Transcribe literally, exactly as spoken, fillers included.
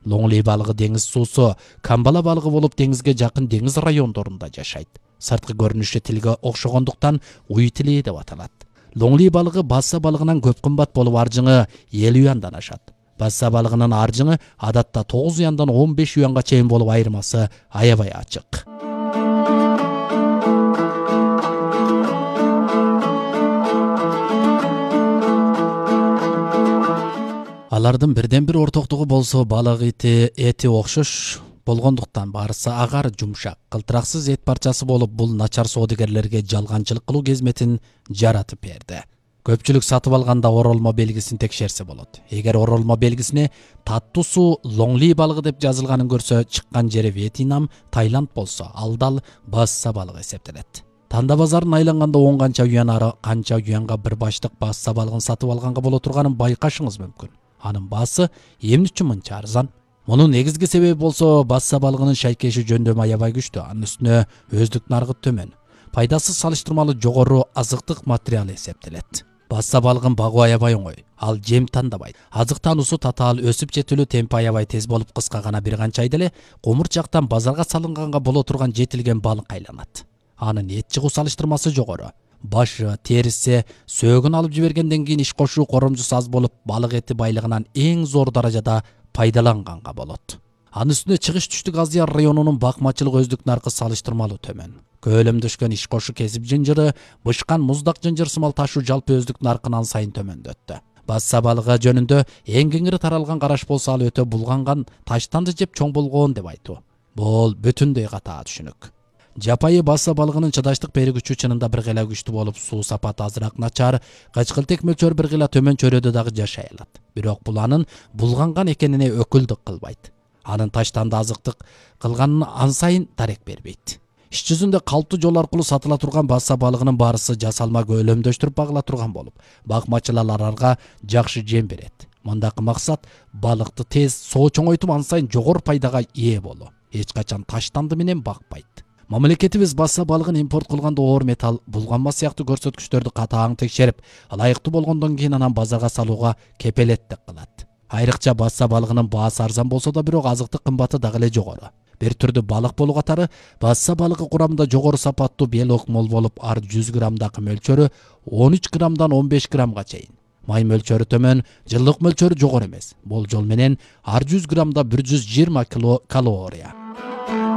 Лоңли балыгы деңиз суусу, камбала балыгы болуп деңизге жакын деңиз райондорунда жашайт. Сырткы көрүнүшү тилге окшогондуктан уй тили деп аталат. Лоңли балыгы басса балыгынан көп кымбат болуп аржыңы элүү юандан ашат. Басса балыгынын аржыңы адатта тогуз юандан он беш юанга чейин болуп айырмасы аябай ачык. Алардын бирден бир ортоктугу болсо балык эти эти окшош болгондуктан барысы агар жумшак, кылтыраксыз эт парчасы болуп, бул начар соодагерлерге жалганчылык кылуу кезметин жаратып берди. Көпчүлүк сатып алганда оролмо белгисин текшерсе болот. Эгер оролмо белгисине таттуусу лоңли балыгы деп жазылганын көрсө, чыккан жери Вьетнам, Таиланд болсо, ал дал басса балыгы эсептелет. Танда базарын айланганда он канча юан ары канча юанга бир баштык басса балыгын сатып алганга боло турганын байкашыңыз мүмкүн. Анын баасы эмне үчүн мынча арзан? Мунун негизги себеби болсо, басса балыгынын шайкеши жөндөмү аябай күчтүү, анын үстүнө өздүк нарыгы төмөн. Пайдасы салыштырмалуу жогору азыктык материал эсептелет. Басса балыгын багуу аябай оңой. Ал жем тандабайт. Азык тануусу татаал, өсүп жетилүү темпи аябай тез болуп, кыска гана бир канча айда эле комурчактан базарга салынганга боло турган жетилген балык айланат. Анын эт чыгуу салыштырмасы жогору. Башы, териси, сөөгүн алып жибергенден кийин иш кошуу коромжусу аз болуп, балык эти байлыгынан эң зор даражада пайдаланганга болот. Анын үстүнө чыгыш түштүк Азия районунун бакмачылык өздүк наркы салыштырмалуу төмөн. Көлөмдөшкөн иш кошу кесип жынжыры, бышкан муздак жынжыр сымал ташуу жалпы өздүк наркынан сайын төмөндөттү. Басса балыгы жөнүндө эң кеңири таралган караш болсо, ал өтө булганган, таштанды жеп чоң болгон деп айтуу. Бул бүтүндөй катаа түшүнүк. Жапайы басса балыгынын чыдаштык берүүчү чынында бир гыла күчтүү болуп, суу сапаты азыраак начар, кычкылтек мөлчөрү бир гыла төмөн чөйрөдө дагы жашай алат. Бирок бул анын булганган экенине өкүлдүк кылбайт. Анын таштанды азыктык кылганын ан сайын дарек бербейт. Иш жүзүндө калптуу жол аркылуу сатыла турган басса балыгынын баарысы жасалма көлөмдөштүрүп багыла турган болуп, бакмачылар аларга жакшы жем берет. Мындакы максат балыкты тез соо чоңойтуп, ан сайын жогору пайдага ээ болуу. Эч качан таштанды менен бакпайт. Мамлекетибиз басса балыгын импорт кылганда оор металл, булганма сыяктуу көрсөткүчтөрдү катаң текшерип, ылайыктуу болгондон кийин анан базарга салууга кепелеттик кылат. Айрыкча басса балыгынын баасы арзан болсо да, бирок азыктык кымбаты дагы эле жогору. Бир түрдүү балык болуу катары басса балыгы курамында жогору сапаттуу белок мол болуп, ар жүз граммдагы мөлчөрү он үч граммдан он беш граммга чейин. Май мөлчөрү төмөн, жылдык мөлчөрү жогору эмес. Болжол менен ар жүз граммда бир жүз жыйырма килокалория.